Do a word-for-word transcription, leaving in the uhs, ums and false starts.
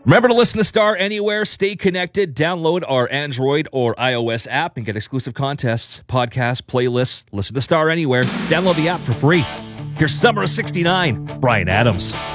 Remember to listen to Star anywhere, stay connected, download our Android or iOS app and get exclusive contests, podcasts, playlists. Listen to Star anywhere. Download the app for free. Here's Summer of sixty-nine, Bryan Adams.